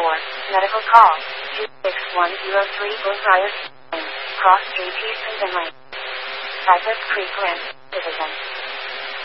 Medical call. 26103 Bullbriar, Cross JT Swindon Lane. Cypress Creek Lane, Citizen.